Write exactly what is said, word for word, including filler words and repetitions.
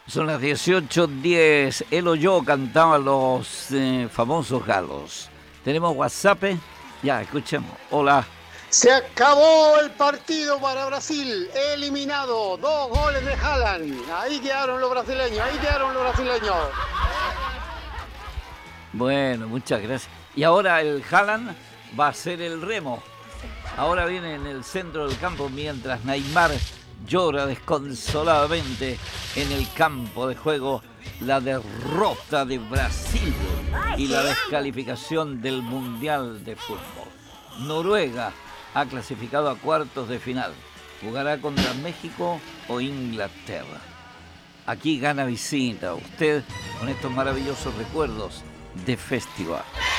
Son las dieciocho diez. Él o yo cantaban los eh, famosos galos. ¿Tenemos WhatsApp? Ya, escuchemos. Hola. Se acabó el partido para Brasil. Eliminado. Dos goles de Haaland. Ahí quedaron los brasileños. Ahí quedaron los brasileños. Bueno, muchas gracias. Y ahora el Haaland va a ser el remo. Ahora viene en el centro del campo mientras Neymar llora desconsoladamente en el campo de juego la derrota de Brasil y la descalificación del Mundial de Fútbol. Noruega ha clasificado a cuartos de final. Jugará contra México o Inglaterra. Aquí gana visita usted con estos maravillosos recuerdos de festival.